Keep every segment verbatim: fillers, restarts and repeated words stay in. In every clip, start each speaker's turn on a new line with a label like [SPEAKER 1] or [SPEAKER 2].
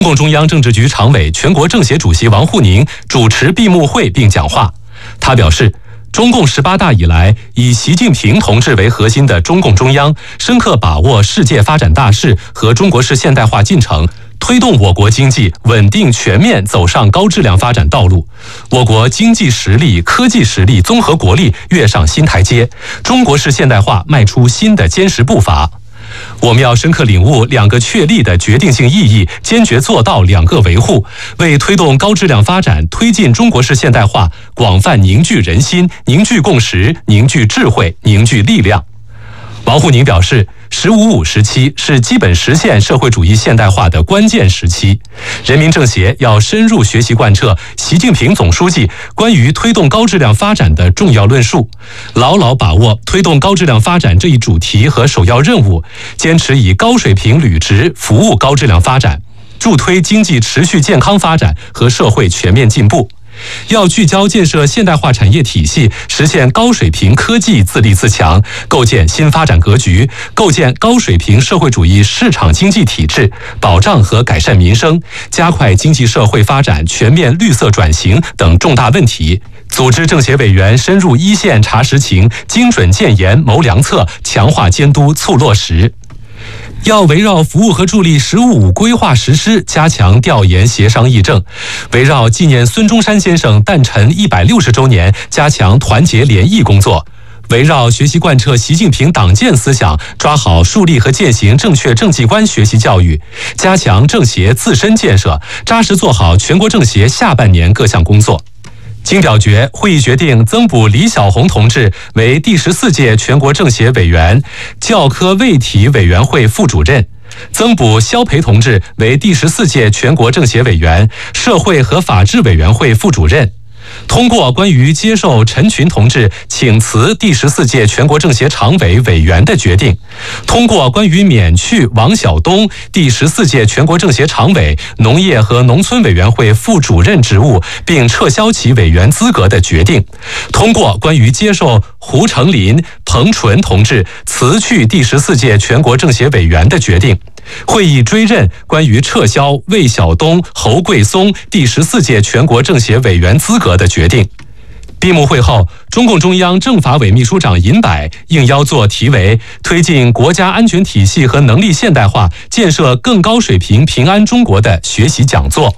[SPEAKER 1] 中共中央政治局常委、全国政协主席王沪宁主持闭幕会并讲话。他表示，中共十八大以来，以习近平同志为核心的中共中央深刻把握世界发展大势和中国式现代化进程，推动我国经济稳定全面走上高质量发展道路，我国经济实力、科技实力、综合国力跃上新台阶，中国式现代化迈出新的坚实步伐。我们要深刻领悟两个确立的决定性意义，坚决做到两个维护，为推动高质量发展、推进中国式现代化广泛凝聚人心、凝聚共识、凝聚智慧、凝聚力量。王沪宁表示，十五五时期是基本实现社会主义现代化的关键时期，人民政协要深入学习贯彻习近平总书记关于推动高质量发展的重要论述，牢牢把握推动高质量发展这一主题和首要任务，坚持以高水平履职服务高质量发展，助推经济持续健康发展和社会全面进步。要聚焦建设现代化产业体系，实现高水平科技自立自强，构建新发展格局，构建高水平社会主义市场经济体制，保障和改善民生，加快经济社会发展全面绿色转型等重大问题。组织政协委员深入一线查实情，精准建言谋良策，强化监督促落实。要围绕服务和助力“十五五”规划实施，加强调研协商议政；围绕纪念孙中山先生诞辰一百六十周年，加强团结联谊工作；围绕学习贯彻习近平党建思想，抓好树立和践行正确政绩观学习教育，加强政协自身建设，扎实做好全国政协下半年各项工作。经表决，会议决定增补李小红同志为第十四届全国政协委员、教科卫体委员会副主任，增补肖培同志为第十四届全国政协委员、社会和法制委员会副主任。通过关于接受陈群同志请辞第十四届全国政协常委委员的决定，通过关于免去王晓东第十四届全国政协常委、农业和农村委员会副主任职务并撤销其委员资格的决定，通过关于接受胡成林、彭纯同志辞去第十四届全国政协委员的决定。会议追认关于撤销魏晓东、侯贵松第十四届全国政协委员资格的决定。闭幕会后，中共中央政法委秘书长尹柏应邀作题为“推进国家安全体系和能力现代化，建设更高水平平安中国”的学习讲座。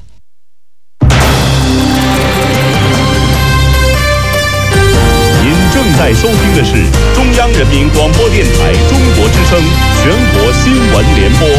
[SPEAKER 2] 您正在收听的是中央人民广播电台中国之声全国新闻联播。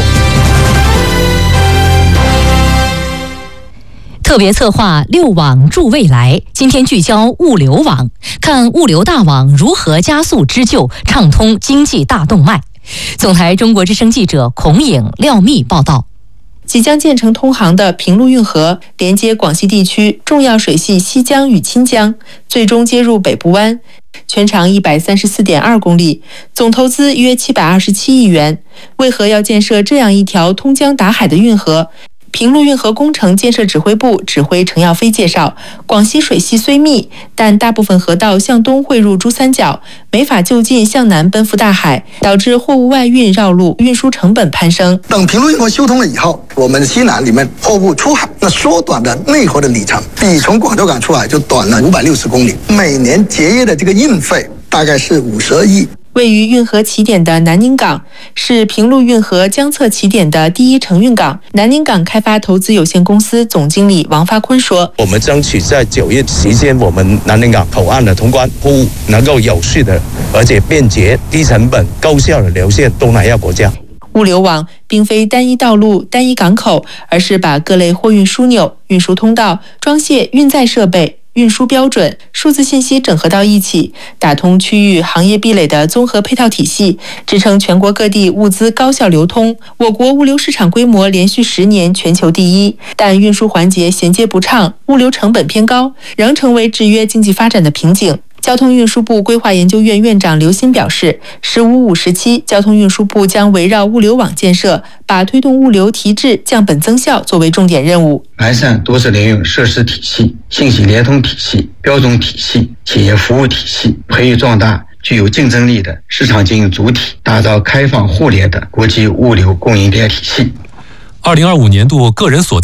[SPEAKER 3] 特别策划六网助未来，今天聚焦物流网，看物流大网如何加速织就，畅通经济大动脉。总台中国之声记者孔颖、廖密报道。
[SPEAKER 4] 即将建成通航的平陆运河，连接广西地区重要水系西江与钦江，最终接入北部湾，全长一百三十四点二公里，总投资约七百二十七亿元。为何要建设这样一条通江达海的运河？平陆运河工程建设指挥部指挥程耀飞介绍，广西水系虽密，但大部分河道向东汇入珠三角，没法就近向南奔赴大海，导致货物外运绕路，运输成本攀升。
[SPEAKER 5] 等平陆运河修通了以后，我们西南里面货物出海，那缩短的内河的里程，比从广州港出海就短了五百六十公里，每年节约的这个运费大概是五十二亿。
[SPEAKER 4] 位于运河起点的南宁港是平陆运河江侧起点的第一承运港。南宁港开发投资有限公司总经理王发坤说：“
[SPEAKER 6] 我们争取在九月期间，我们南宁港口岸的通关，货物能够有序的，而且便捷、低成本、高效的流向东南亚国家。”
[SPEAKER 4] 物流网并非单一道路、单一港口，而是把各类货运枢纽、运输通道、装卸运载设备、运输标准、数字信息整合到一起，打通区域行业壁垒的综合配套体系，支撑全国各地物资高效流通。我国物流市场规模连续十年全球第一，但运输环节衔接不畅，物流成本偏高，仍成为制约经济发展的瓶颈。交通运输部规划研究院院长刘鑫表示，十五五时期，交通运输部将围绕物流网建设，把推动物流提质、降本增效作为重点任务，
[SPEAKER 7] 完善多式联运设施体系、信息联通体系、标准体系、企业服务体系，培育壮大具有竞争力的市场经营主体，打造开放互联的国际物流供应链体系。
[SPEAKER 1] 二零二五年度个人所得